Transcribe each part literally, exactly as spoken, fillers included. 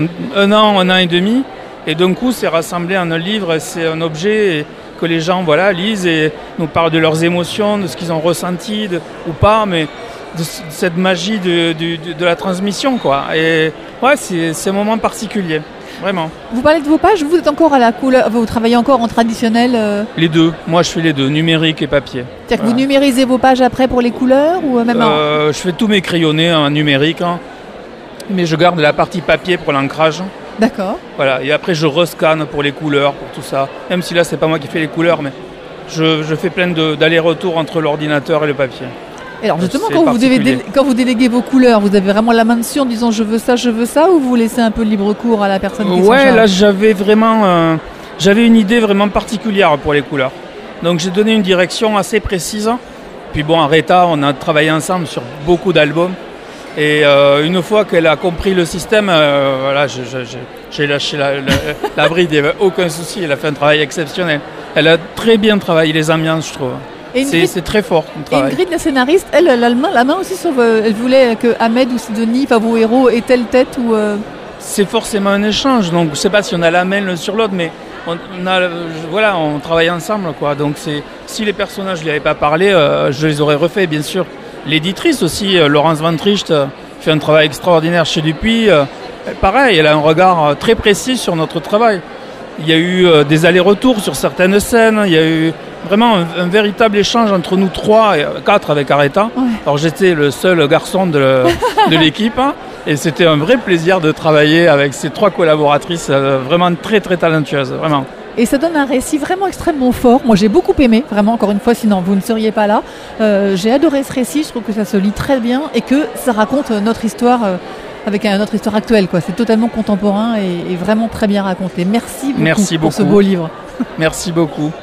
Un an, un an et demi, et d'un coup c'est rassemblé en un livre, c'est un objet que les gens voilà, lisent et nous parlent de leurs émotions, de ce qu'ils ont ressenti de, ou pas, mais de cette magie de, de, de, de la transmission, quoi. Et ouais, c'est, c'est un moment particulier, vraiment. Vous parlez de vos pages, vous êtes encore à la couleur, vous travaillez encore en traditionnel euh... Les deux, moi je fais les deux, numérique et papier. C'est-à-dire que voilà. Vous numérisez vos pages après pour les couleurs ou même euh, en... Je fais tous mes crayonnés en numérique, hein, mais je garde la partie papier pour l'ancrage. D'accord. Voilà, et après je rescanne pour les couleurs, pour tout ça. Même si là c'est pas moi qui fais les couleurs, mais je, je fais plein de, d'allers-retours entre l'ordinateur et le papier. Et alors justement, quand vous, devez dé- quand vous déléguez vos couleurs, vous avez vraiment la main dessus en disant je veux ça, je veux ça, ou vous laissez un peu libre cours à la personne qui s'en charge ? Ouais, là j'avais vraiment, euh, j'avais une idée vraiment particulière pour les couleurs. Donc j'ai donné une direction assez précise. Puis bon, Rita, on a travaillé ensemble sur beaucoup d'albums. Et euh, une fois qu'elle a compris le système, euh, voilà, je, je, je, j'ai lâché la, la, la bride, il n'y avait aucun souci, elle a fait un travail exceptionnel. Elle a très bien travaillé les ambiances, je trouve. C'est, Ingrid, c'est très fort comme travail. Et Ingrid, la scénariste, elle, elle a la main, la main aussi sur... Euh, elle voulait que Ahmed ou Sidonie, enfin vos héros, aient telle tête ou... Euh... C'est forcément un échange, donc je ne sais pas si on a la main l'un sur l'autre, mais on, on a, voilà, on travaille ensemble, quoi. Donc c'est, si les personnages ne lui avaient pas parlé, euh, je les aurais refaits, bien sûr. L'éditrice aussi, euh, Laurence Van Tricht, euh, fait un travail extraordinaire chez Dupuis. Euh, pareil, elle a un regard euh, très précis sur notre travail. Il y a eu euh, des allers-retours sur certaines scènes, il y a eu vraiment un, un véritable échange entre nous trois, et, euh, quatre avec Aretha. Ouais. Alors j'étais le seul garçon de, le, de l'équipe, hein, et c'était un vrai plaisir de travailler avec ces trois collaboratrices euh, vraiment très très talentueuses, vraiment. Et ça donne un récit vraiment extrêmement fort. Moi, j'ai beaucoup aimé, vraiment, encore une fois, sinon vous ne seriez pas là. Euh, j'ai adoré ce récit, je trouve que ça se lit très bien et que ça raconte notre histoire euh, avec un, notre histoire actuelle, quoi. C'est totalement contemporain et, et vraiment très bien raconté. Merci beaucoup, Merci pour beaucoup. ce beau livre. Merci beaucoup.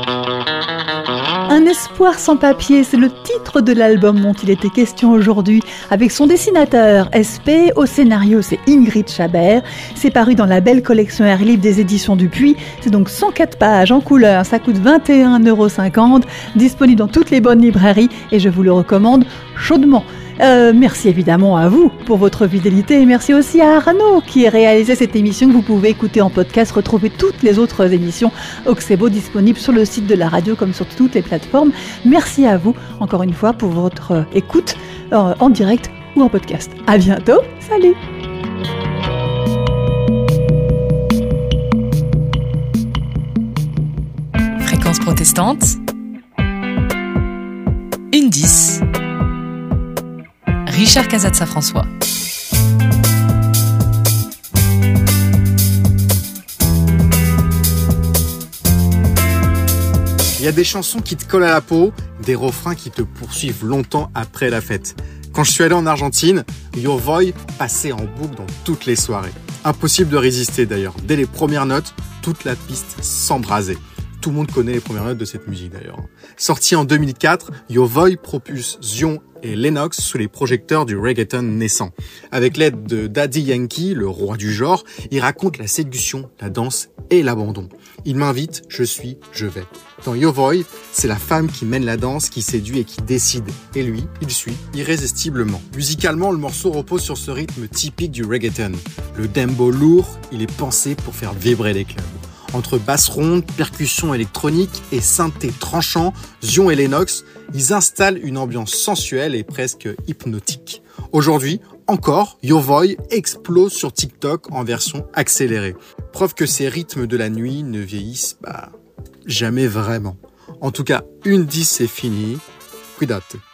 Un espoir sans papier, c'est le titre de l'album dont il était question aujourd'hui, avec son dessinateur S P, au scénario c'est Ingrid Chabert. C'est paru dans la belle collection Air Libre des éditions Dupuis. C'est donc cent quatre pages en couleur, ça coûte vingt et un euros cinquante, disponible dans toutes les bonnes librairies et je vous le recommande chaudement. Euh, merci évidemment à vous pour votre fidélité et merci aussi à Arnaud qui a réalisé cette émission que vous pouvez écouter en podcast, retrouver toutes les autres émissions Oxebo disponibles sur le site de la radio comme sur toutes les plateformes. Merci à vous encore une fois pour votre écoute euh, en direct ou en podcast. À bientôt, salut. Fréquence protestante, une dix. Richard Casatza-François. Il y a des chansons qui te collent à la peau, des refrains qui te poursuivent longtemps après la fête. Quand je suis allé en Argentine, Yo Voy passait en boucle dans toutes les soirées. Impossible de résister d'ailleurs. Dès les premières notes, toute la piste s'embrasait. Tout le monde connaît les premières notes de cette musique d'ailleurs. Sorti en deux mille quatre, Yo Voy propulse Zion et Lennox sous les projecteurs du reggaeton naissant. Avec l'aide de Daddy Yankee, le roi du genre, il raconte la séduction, la danse et l'abandon. Il m'invite, je suis, je vais. Dans Yo Voy, c'est la femme qui mène la danse, qui séduit et qui décide. Et lui, il suit irrésistiblement. Musicalement, le morceau repose sur ce rythme typique du reggaeton. Le dembow lourd, il est pensé pour faire vibrer les clubs. Entre basse ronde, percussions électroniques et synthé tranchant, Zion et Lennox, ils installent une ambiance sensuelle et presque hypnotique. Aujourd'hui, encore, Yo Voy explose sur TikTok en version accélérée. Preuve que ces rythmes de la nuit ne vieillissent bah, jamais vraiment. En tout cas, une dix c'est fini. Cuidate.